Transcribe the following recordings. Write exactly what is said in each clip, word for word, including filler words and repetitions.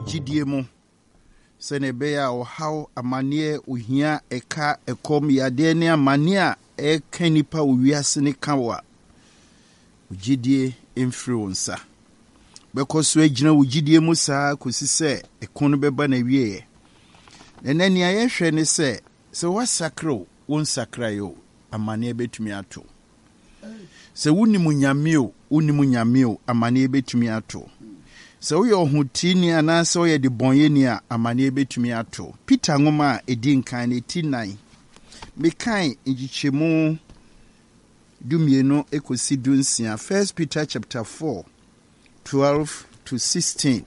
Jidie mu. Sene beya o how amanie ohia eka ekom yade ne amanie a eka nipa owiase ne kawa. Jidie influencer. Because we gina wujidie mu saa kosi se ekon beba na wiye. Nene ni ayehwe ne se se wasakro won sakrayo amane betumi ato. Se wuni munyamio wuni munyamio amane betumi ato. Se wo yo hutini anase wo ye de bonye ni a amane betumi ato. Peter ngoma edi nkan ne ti nine. Mekan ngichemu dumieno ekosi dunsia. First Peter chapter four twelve to sixteen.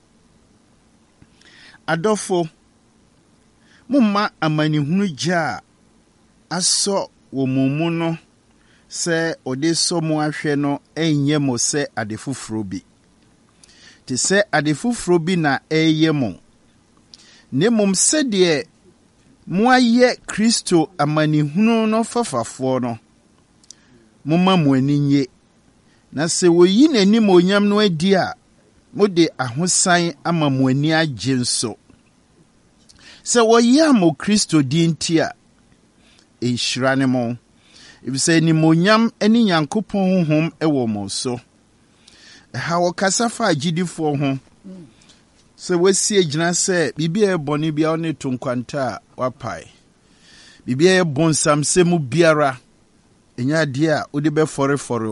Adofo mumma amani hunu ja aso wo mumu no se ode so mu ahwe no enye mo se adefufuro bi. Te se adefufuro bi na eye mo. Ne mum se de mo aye Kristo amani hunu no fafafo no. Mumma mo aninye. Na se woyi n'anim onyam no adi a mode ahosan ama mo ani agye nso. Se woyi amo Kristo di nti a enhyira ne mo. Ebise ni monyam ani Nyankopɔn honhom ewo mo so. Ha wokasa fa agidifo ho. Se wasi agina se bibia ebone bia one tonkwanta wapai. Bibia ebonsam se mu biara enya de a odi be fore fore